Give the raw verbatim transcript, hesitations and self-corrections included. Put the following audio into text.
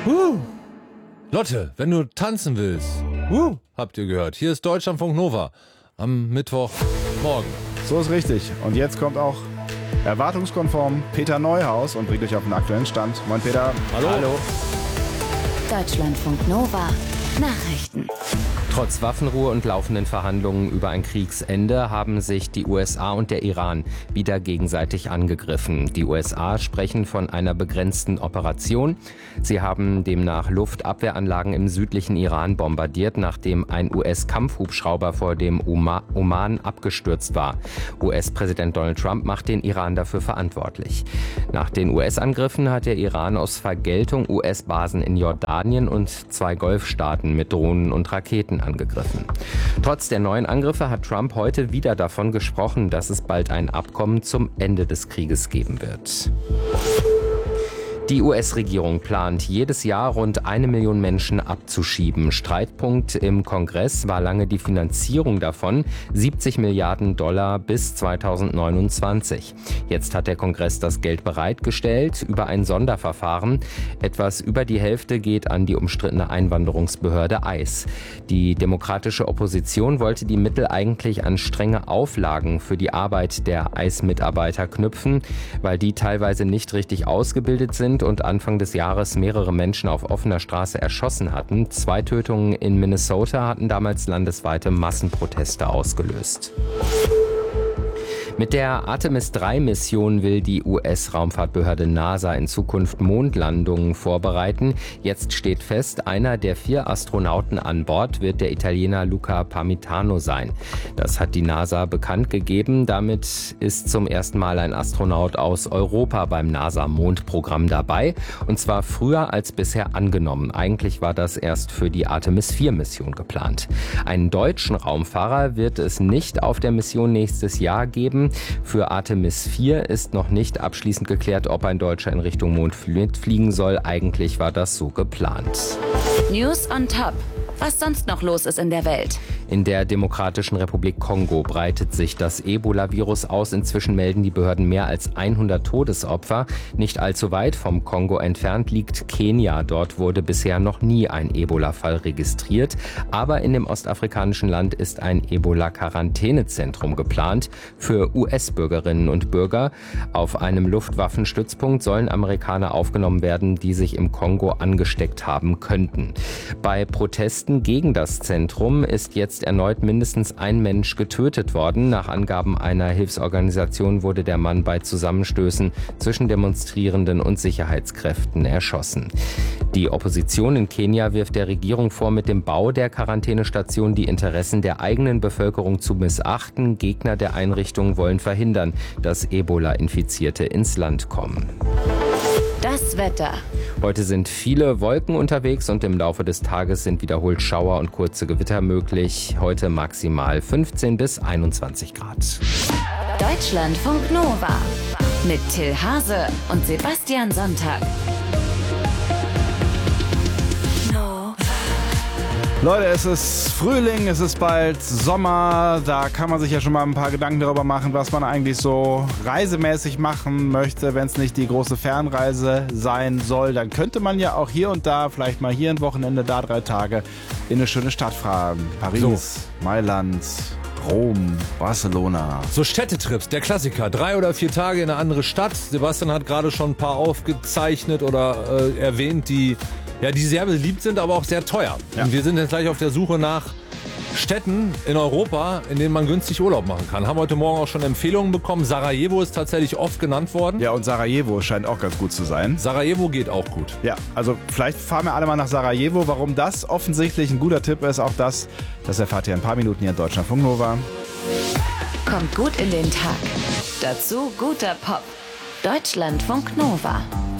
Uh. Lotte, wenn du tanzen willst, uh, habt ihr gehört, hier ist Deutschlandfunk Nova am Mittwochmorgen. So ist richtig. Und jetzt kommt auch erwartungskonform Peter Neuhaus und bringt euch auf den aktuellen Stand. Moin Peter. Hallo. Hallo. Deutschlandfunk Nova. Nachrichten. Trotz Waffenruhe und laufenden Verhandlungen über ein Kriegsende haben sich die U S A und der Iran wieder gegenseitig angegriffen. Die U S A sprechen von einer begrenzten Operation. Sie haben demnach Luftabwehranlagen im südlichen Iran bombardiert, nachdem ein U S-Kampfhubschrauber vor dem Oman abgestürzt war. U S-Präsident Donald Trump macht den Iran dafür verantwortlich. Nach den U S-Angriffen hat der Iran aus Vergeltung U S-Basen in Jordanien und zwei Golfstaaten mit Drohnen und Raketen angegriffen. Trotz der neuen Angriffe hat Trump heute wieder davon gesprochen, dass es bald ein Abkommen zum Ende des Krieges geben wird. Die U S-Regierung plant, jedes Jahr rund eine Million Menschen abzuschieben. Streitpunkt im Kongress war lange die Finanzierung davon, siebzig Milliarden Dollar bis zweitausendneunundzwanzig. Jetzt hat der Kongress das Geld bereitgestellt über ein Sonderverfahren. Etwas über die Hälfte geht an die umstrittene Einwanderungsbehörde I C E. Die demokratische Opposition wollte die Mittel eigentlich an strenge Auflagen für die Arbeit der I C E-Mitarbeiter knüpfen, weil die teilweise nicht richtig ausgebildet sind und Anfang des Jahres mehrere Menschen auf offener Straße erschossen hatten. Zwei Tötungen in Minnesota hatten damals landesweite Massenproteste ausgelöst. Mit der Artemis drei Mission will die U S-Raumfahrtbehörde NASA in Zukunft Mondlandungen vorbereiten. Jetzt steht fest, einer der vier Astronauten an Bord wird der Italiener Luca Parmitano sein. Das hat die NASA bekannt gegeben. Damit ist zum ersten Mal ein Astronaut aus Europa beim NASA-Mondprogramm dabei. Und zwar früher als bisher angenommen. Eigentlich war das erst für die Artemis vier Mission geplant. Einen deutschen Raumfahrer wird es nicht auf der Mission nächstes Jahr geben. Für Artemis vier ist noch nicht abschließend geklärt, ob ein Deutscher in Richtung Mond fliegen soll. Eigentlich war das so geplant. News on top. Was sonst noch los ist in der Welt? In der Demokratischen Republik Kongo breitet sich das Ebola-Virus aus. Inzwischen melden die Behörden mehr als hundert Todesopfer. Nicht allzu weit vom Kongo entfernt liegt Kenia. Dort wurde bisher noch nie ein Ebola-Fall registriert. Aber in dem ostafrikanischen Land ist ein Ebola-Quarantänezentrum geplant für U S-Bürgerinnen und Bürger. Auf einem Luftwaffenstützpunkt sollen Amerikaner aufgenommen werden, die sich im Kongo angesteckt haben könnten. Bei Protesten gegen das Zentrum ist jetzt erneut mindestens ein Mensch getötet worden. Nach Angaben einer Hilfsorganisation wurde der Mann bei Zusammenstößen zwischen Demonstrierenden und Sicherheitskräften erschossen. Die Opposition in Kenia wirft der Regierung vor, mit dem Bau der Quarantänestation die Interessen der eigenen Bevölkerung zu missachten. Gegner der Einrichtung wollen verhindern, dass Ebola-Infizierte ins Land kommen. Das Wetter. Heute sind viele Wolken unterwegs und im Laufe des Tages sind wiederholt Schauer und kurze Gewitter möglich. Heute maximal fünfzehn bis einundzwanzig Grad. Deutschlandfunk Nova mit Till Hase und Sebastian Sonntag. Leute, es ist Frühling, es ist bald Sommer, da kann man sich ja schon mal ein paar Gedanken darüber machen, was man eigentlich so reisemäßig machen möchte. Wenn es nicht die große Fernreise sein soll, dann könnte man ja auch hier und da, vielleicht mal hier ein Wochenende, da drei Tage, in eine schöne Stadt fahren. Paris, so. Mailand, Rom, Barcelona. So Städtetrips, der Klassiker. Drei oder vier Tage in eine andere Stadt. Sebastian hat gerade schon ein paar aufgezeichnet oder äh, erwähnt, die... Ja, die sehr beliebt sind, aber auch sehr teuer. Ja. Und wir sind jetzt gleich auf der Suche nach Städten in Europa, in denen man günstig Urlaub machen kann. Haben heute Morgen auch schon Empfehlungen bekommen. Sarajevo ist tatsächlich oft genannt worden. Ja, und Sarajevo scheint auch ganz gut zu sein. Sarajevo geht auch gut. Ja, also vielleicht fahren wir alle mal nach Sarajevo. Warum das offensichtlich ein guter Tipp ist, auch das, das erfahrt ihr in ein paar Minuten hier in Deutschlandfunk Nova. Kommt gut in den Tag. Dazu guter Pop. Deutschlandfunk Nova.